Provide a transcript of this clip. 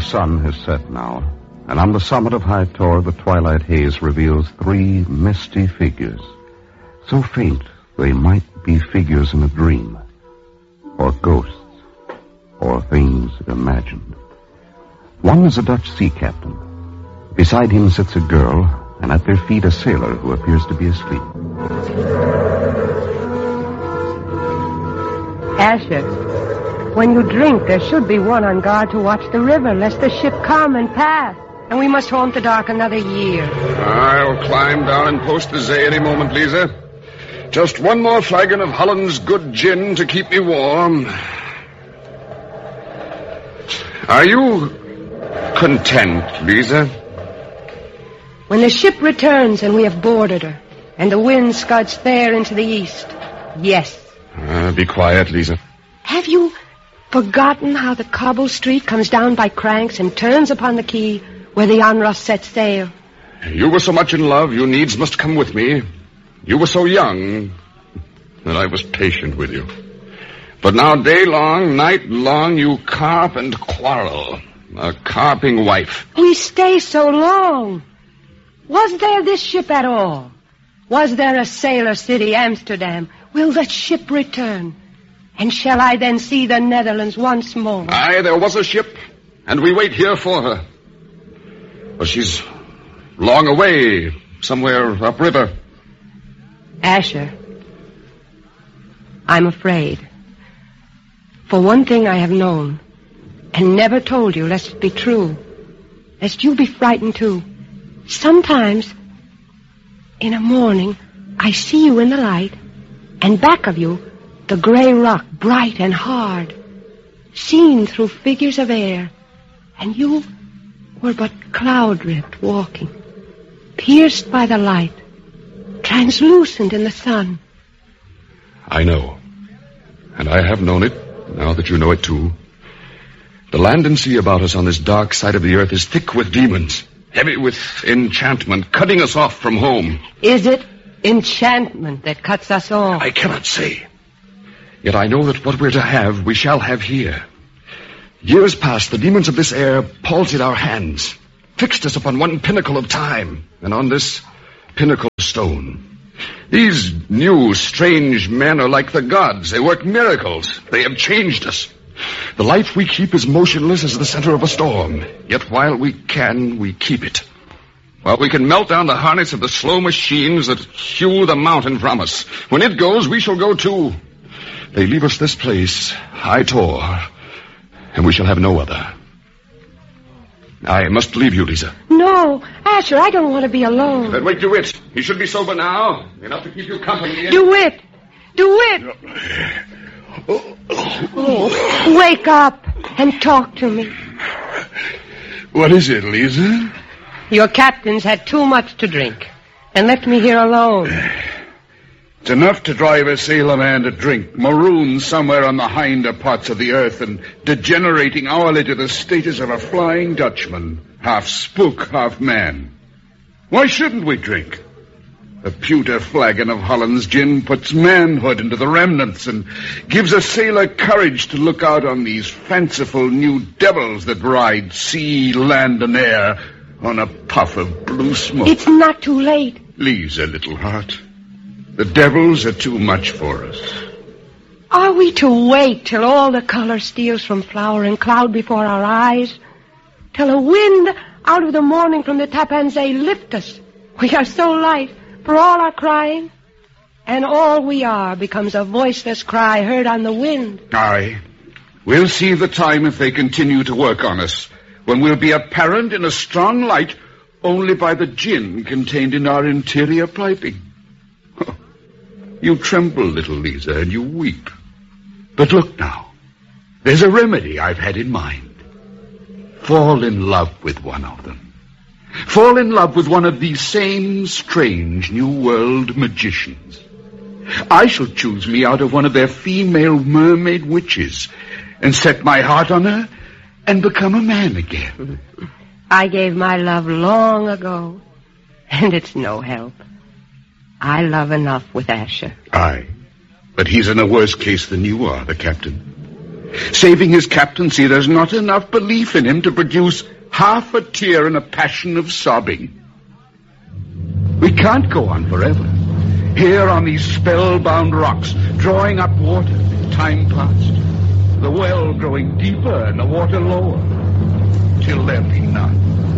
sun has set now, and on the summit of High Tor the twilight haze reveals three misty figures, so faint they might be figures in a dream, or ghosts, or things imagined. One is a Dutch sea captain. Beside him sits a girl, and at their feet a sailor who appears to be asleep. Asher, when you drink, there should be one on guard to watch the river, lest the ship come and pass. And we must haunt the dark another year. I'll climb down and post the Zay any moment, Lisa. Just one more flagon of Holland's good gin to keep me warm. Are you content, Lisa? When the ship returns and we have boarded her, and the wind scuds fair into the east, yes. Be quiet, Lisa. Have you forgotten how the cobble street comes down by Cranks and turns upon the quay where the Onrus sets sail? You were so much in love, you needs must come with me. You were so young that I was patient with you. But now day long, night long, you carp and quarrel. A carping wife. We stay so long. Was there this ship at all? Was there a sailor city, Amsterdam? Will the ship return? And shall I then see the Netherlands once more? Aye, there was a ship, and we wait here for her. But she's long away, somewhere upriver. Asher, I'm afraid. For one thing I have known, and never told you, lest it be true, lest you be frightened too. Sometimes, in a morning, I see you in the light, and back of you, the gray rock, bright and hard, seen through figures of air, and you were but cloud-rift walking, pierced by the light, translucent in the sun. I know, and I have known it, now that you know it too. The land and sea about us on this dark side of the earth is thick with demons, heavy with enchantment, cutting us off from home. Is it enchantment that cuts us off? I cannot say. Yet I know that what we're to have, we shall have here. Years past, the demons of this air palsied our hands, fixed us upon one pinnacle of time, and on this pinnacle of stone. These new, strange men are like the gods. They work miracles. They have changed us. The life we keep is motionless as the center of a storm. Yet while we can, we keep it. While we can melt down the harness of the slow machines that hew the mountain from us. When it goes, we shall go too. They leave us this place, High Tor, and we shall have no other. I must leave you, Lisa. No, Asher, I don't want to be alone. Then wake DeWitt. He should be sober now. Enough to keep you company. DeWitt! DeWitt! Oh, wake up and talk to me. What is it, Lisa? Your captain's had too much to drink and left me here alone. It's enough to drive a sailor man to drink, marooned somewhere on the hinder parts of the earth and degenerating hourly to the status of a flying Dutchman, half spook, half man. Why shouldn't we drink? A pewter flagon of Holland's gin puts manhood into the remnants and gives a sailor courage to look out on these fanciful new devils that ride sea, land, and air on a puff of blue smoke. It's not too late. Lisa, little heart. The devils are too much for us. Are we to wait till all the color steals from flower and cloud before our eyes? Till a wind out of the morning from the Tappan Zee lift us? We are so light. For all our crying, and all we are becomes a voiceless cry heard on the wind. Aye. We'll see the time if they continue to work on us, when we'll be apparent in a strong light only by the gin contained in our interior piping. You tremble, little Lisa, and you weep. But look now, there's a remedy I've had in mind. Fall in love with one of them. Fall in love with one of these same strange New World magicians. I shall choose me out of one of their female mermaid witches and set my heart on her and become a man again. I gave my love long ago, and it's no help. I love enough with Asher. Aye, but he's in a worse case than you are, the captain. Saving his captaincy, there's not enough belief in him to produce half a tear and a passion of sobbing. We can't go on forever. Here on these spellbound rocks, drawing up water in time past. The well growing deeper and the water lower, till there be none.